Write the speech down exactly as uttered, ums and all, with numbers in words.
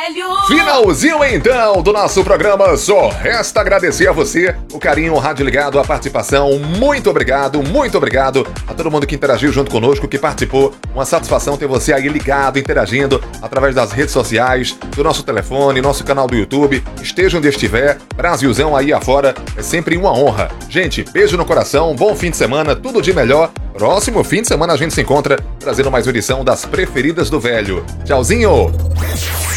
velho! Finalzinho então do nosso programa, só resta agradecer a você, o carinho, o rádio ligado, a participação. Muito obrigado, muito obrigado a todo mundo que interagiu junto conosco, que participou. Uma satisfação ter você aí ligado, interagindo através das redes sociais, do nosso telefone, nosso canal do YouTube. Esteja onde estiver, Brasilzão aí afora, é sempre uma honra. Gente, beijo no coração, bom fim de semana, tudo de melhor. Próximo fim de semana a gente se encontra trazendo mais uma edição das Preferidas do Velho. Tchauzinho!